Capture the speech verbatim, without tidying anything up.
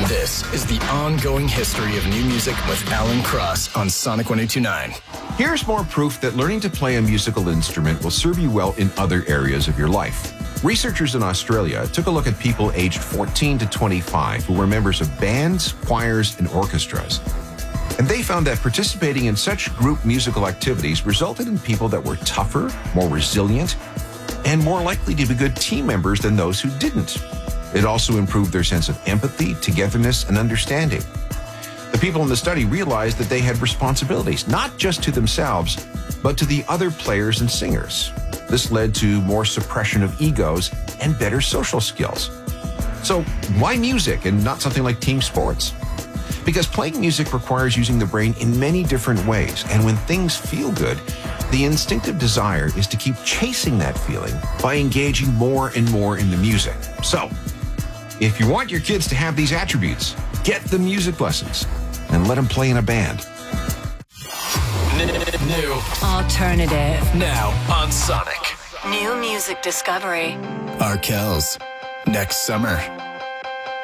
This is the ongoing history of new music with Alan Cross on Sonic one oh two point nine. Here's more proof that learning to play a musical instrument will serve you well in other areas of your life. Researchers in Australia took a look at people aged fourteen to twenty-five who were members of bands, choirs, and orchestras. And they found that participating in such group musical activities resulted in people that were tougher, more resilient, and more likely to be good team members than those who didn't. It also improved their sense of empathy, togetherness, and understanding. The people in the study realized that they had responsibilities, not just to themselves, but to the other players and singers. This led to more suppression of egos and better social skills. So why music and not something like team sports? Because playing music requires using the brain in many different ways, and when things feel good, the instinctive desire is to keep chasing that feeling by engaging more and more in the music. So, if you want your kids to have these attributes, get them music lessons and let them play in a band. New. Alternative. Now on Sonic. New music discovery. Arkells. Next summer.